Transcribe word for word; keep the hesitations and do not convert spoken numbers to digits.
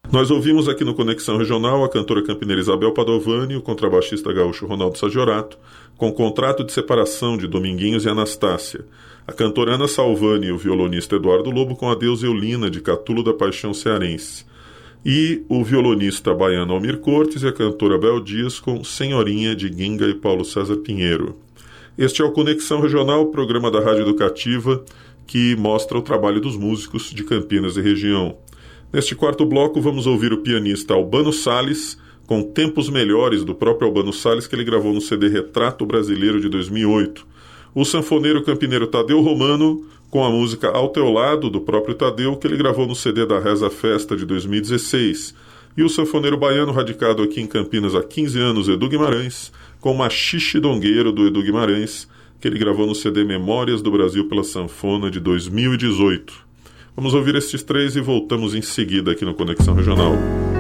Nós ouvimos aqui no Conexão Regional a cantora campineira Isabel Padovani e o contrabaixista gaúcho Ronaldo Sagiorato, com Contrato de Separação de Dominguinhos e Anastácia, a cantora Ana Salvani e o violonista Eduardo Lobo com Adeus Eulina de Catulo da Paixão Cearense, e o violonista baiano Almir Cortes e a cantora Bel Dias com Senhorinha de Guinga e Paulo César Pinheiro. Este é o Conexão Regional, programa da Rádio Educativa que mostra o trabalho dos músicos de Campinas e região. Neste quarto bloco vamos ouvir o pianista Albano Salles com Tempos Melhores do próprio Albano Salles, que ele gravou no C D Retrato Brasileiro de dois mil e oito. O sanfoneiro campineiro Tadeu Romano com a música Ao Teu Lado do próprio Tadeu, que ele gravou no C D da Reza Festa de dois mil e dezesseis. E o sanfoneiro baiano radicado aqui em Campinas há quinze anos, Edu Guimarães, com Machixe Dongueiro do Edu Guimarães, que ele gravou no C D Memórias do Brasil pela Sanfona de dois mil e dezoito. Vamos ouvir estes três e voltamos em seguida aqui no Conexão Regional.